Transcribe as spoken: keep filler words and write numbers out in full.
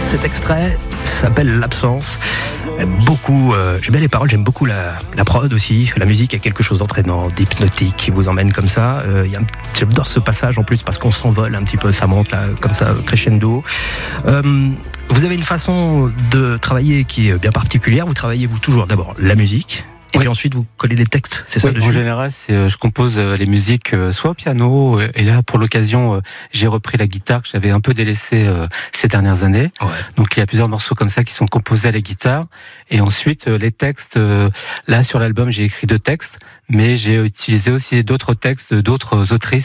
Cet extrait s'appelle L'absence. Beaucoup, euh, j'aime bien les paroles, j'aime beaucoup la, la prod aussi. La musique, il y a quelque chose d'entraînant, d'hypnotique qui vous emmène comme ça. Euh, il y a un, j'adore ce passage en plus parce qu'on s'envole un petit peu, ça monte là, comme ça, crescendo. Euh, vous avez une façon de travailler qui est bien particulière. Vous travaillez vous toujours d'abord la musique. Et oui. Puis ensuite, vous collez les textes, c'est ça oui, dessus ? En général, c'est, euh, je compose euh, les musiques euh, soit au piano, euh, et là, pour l'occasion, euh, j'ai repris la guitare que j'avais un peu délaissée euh, ces dernières années. Ouais. Donc, il y a plusieurs morceaux comme ça qui sont composés à la guitare. Et ensuite, euh, les textes, euh, là, sur l'album, j'ai écrit deux textes, mais j'ai utilisé aussi d'autres textes d'autres autrices